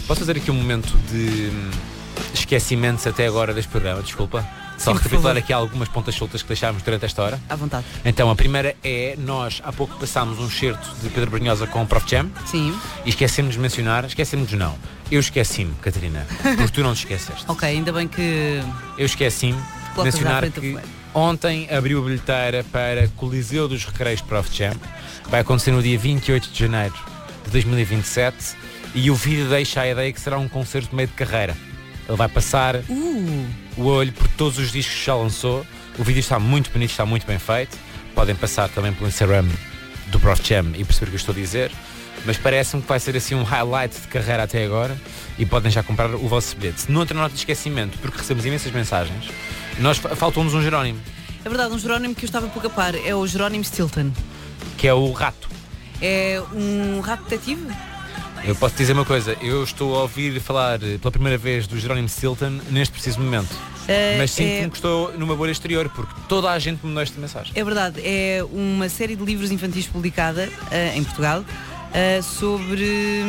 Posso fazer aqui um momento de esquecimentos até agora deste programa, desculpa? Só recapitular aqui algumas pontas soltas que deixámos durante esta hora. À vontade. Então, a primeira é, nós há pouco passámos um certo de Pedro Brunhosa com o Prof Jam. Sim. E esquecemos de mencionar, não, eu esqueci-me, Catarina, porque tu não te esqueceste. Ok, ainda bem que... Eu esqueci-me de mencionar que ontem abriu a bilheteira para Coliseu dos Recreios Prof Jam. Vai acontecer no dia 28 de janeiro de 2027 e o vídeo deixa a ideia que será um concerto de meio de carreira. Ele vai passar o olho por todos os discos que já lançou. O vídeo está muito bonito, está muito bem feito. Podem passar também pelo Instagram do Prof Jam e perceber o que eu estou a dizer. Mas parece-me que vai ser assim um highlight de carreira até agora e podem já comprar o vosso bilhete. Noutra nota de esquecimento, porque recebemos imensas mensagens, faltou-nos um Jerónimo. É verdade, um Jerónimo que eu estava pouco a par. É o Jerónimo Stilton. Que é o rato. É um rato detetive? Eu posso dizer uma coisa, eu estou a ouvir falar pela primeira vez do Jerónimo Stilton neste preciso momento. Mas sinto-me que estou numa bolha exterior, porque toda a gente me mandou esta mensagem. É verdade, é uma série de livros infantis publicada em Portugal sobre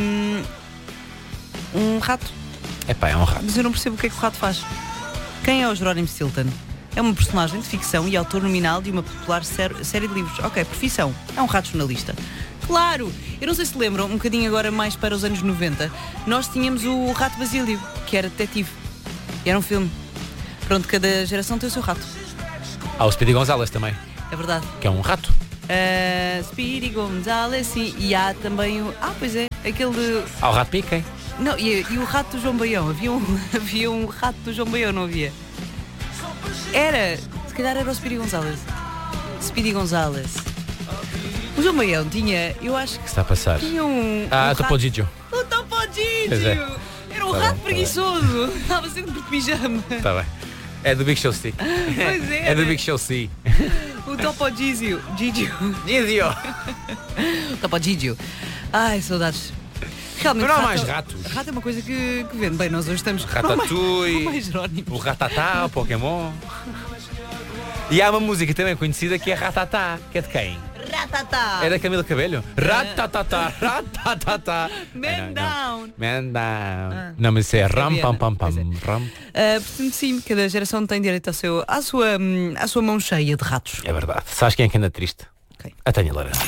um rato. É um rato. Mas eu não percebo o que é que o rato faz. Quem é o Jerónimo Stilton? É uma personagem de ficção e autor nominal de uma popular série de livros. Ok, profissão, é um rato jornalista. Claro! Eu não sei se lembram, um bocadinho agora mais para os anos 90, nós tínhamos o Rato Basílio, que era detetive. E era um filme. Pronto, cada geração tem o seu rato. Há o Speedy Gonzales também. É verdade. Que é um rato. Speedy Gonzales, sim. E há também o... pois é, aquele... Há o Rato Piquem. Não, e o rato do João Baião. Havia um rato do João Baião, não havia? Se calhar era o Speedy Gonzales. Speedy Gonzales. O João Baião tinha, eu acho que... está a passar? Tinha o Topo Gigio. O Topo Gigio! Era um rato preguiçoso. Estava sempre de pijama. Está bem. É do Big Show C. Pois é. É do Big Show C. O Topo Gigio. Gigio. O Topo Gigio. Ai, saudades. Realmente, não há mais ratos. Rato é uma coisa que vende. Bem, nós hoje estamos... Ratatouille. Não mais Jerónimos. O Ratatá, o Pokémon. E há uma música também conhecida que é Ratatá. Que é de quem? Ratatá. É da Camila Cabello? Ratatá, ratatá. Man down. Man down. Não, mas isso é ram, pam, pam, pam. Portanto, sim, cada geração tem direito à sua mão cheia de ratos. É verdade. Sabes quem é que anda triste? Okay. A Tânia Laranja.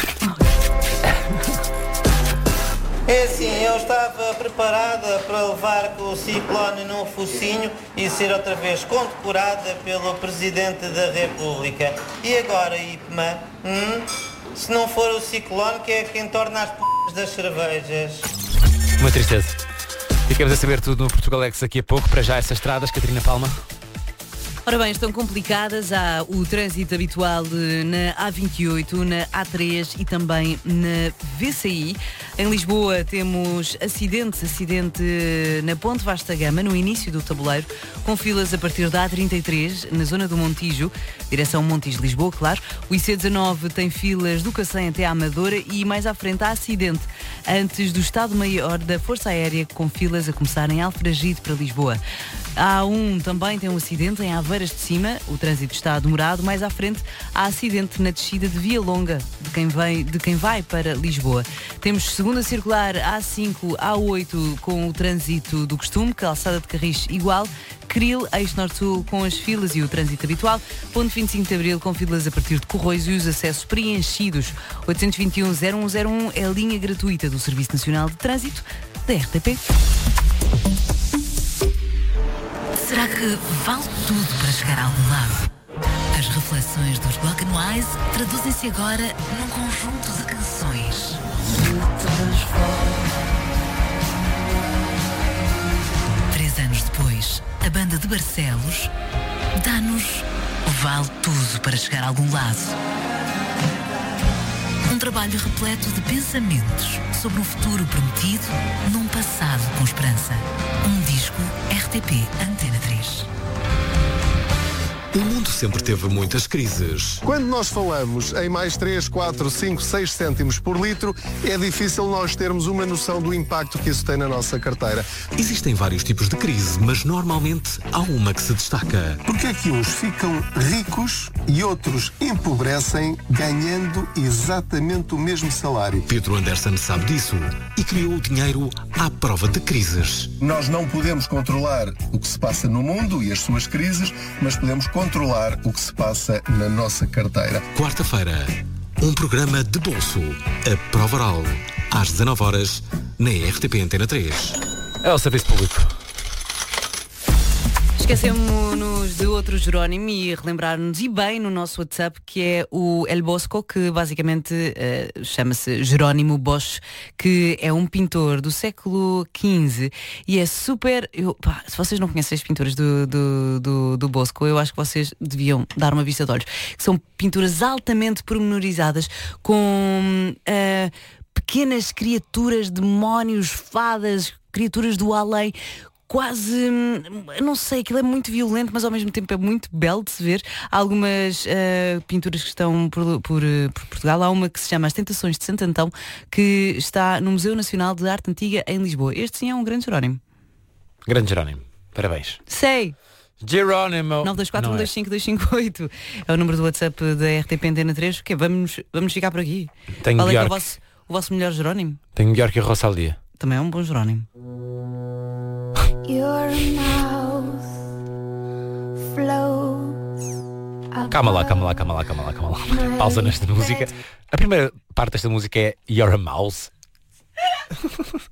É assim, eu estava preparada para levar com o ciclone num focinho e ser outra vez condecorada pelo Presidente da República. E agora, Ipma, se não for o ciclone, que é quem torna as p*** das cervejas? Uma tristeza. Ficamos a saber tudo no Portugalex daqui a pouco. Para já essas estradas, Catarina Palma. Ora bem, estão complicadas. Há o trânsito habitual na A28, na A3 e também na VCI. Em Lisboa temos acidente na Ponte Vasta Gama, no início do tabuleiro, com filas a partir da A33, na zona do Montijo, direção Montijo-Lisboa, claro. O IC19 tem filas do Cacém até à Amadora e mais à frente há acidente antes do Estado-Maior da Força Aérea, com filas a começar em Alfragide para Lisboa. A A1 também tem um acidente em Aveiras de Cima, o trânsito está demorado. Mais à frente há acidente na descida de Via Longa, de quem vai para Lisboa. Temos segunda circular A5, A8 com o trânsito do costume, calçada de Carris igual, Cril, eixo norte-sul com as filas e o trânsito habitual, ponto 25 de Abril com filas a partir de Corroios e os acessos preenchidos. 821-0101 é a linha gratuita do Serviço Nacional de Trânsito da RTP. Será que vale tudo para chegar a algum lado? As reflexões dos Black and Wise traduzem-se agora num conjunto de canções. 3 anos depois, a banda de Barcelos dá-nos Vale Tudo para chegar a algum lado. Um trabalho repleto de pensamentos sobre um futuro prometido num passado com esperança. Um disco RTP Antena 3. O mundo sempre teve muitas crises. Quando nós falamos em mais 3, 4, 5, 6 cêntimos por litro, é difícil nós termos uma noção do impacto que isso tem na nossa carteira. Existem vários tipos de crise, mas normalmente há uma que se destaca. Porque é que uns ficam ricos e outros empobrecem ganhando exatamente o mesmo salário? Pedro Anderson sabe disso e criou o dinheiro à prova de crises. Nós não podemos controlar o que se passa no mundo e as suas crises, mas podemos controlar o que se passa na nossa carteira. Quarta-feira, um programa de bolso, a prova oral, às 19h, na RTP Antena 3. É o serviço público. Esquecemos-nos de outro Jerónimo e relembrar-nos, e bem, no nosso WhatsApp, que é o El Bosco, que basicamente chama-se Jerónimo Bosch, que é um pintor do século XV e é super... se vocês não conhecem as pinturas do Bosco, eu acho que vocês deviam dar uma vista de olhos. Que são pinturas altamente pormenorizadas com pequenas criaturas, demónios, fadas, criaturas do além, quase, não sei, aquilo é muito violento, mas ao mesmo tempo é muito belo de se ver. Há algumas pinturas que estão por Portugal. Há uma que se chama As Tentações de Santo Antão, que está no Museu Nacional de Arte Antiga em Lisboa. Este sim é um grande Jerónimo. Grande Jerónimo. Parabéns. Sei! Jerónimo. 924-125-258 é o número do WhatsApp da RTP Antena 3. O quê? Vamos ficar por aqui. Tenho Qual é que é melhor o vosso melhor Jerónimo? Tenho melhor que a Rosalía. Também é um bom Jerónimo. Calma lá. Pausa nesta música. A primeira parte desta música é You're a Mouse.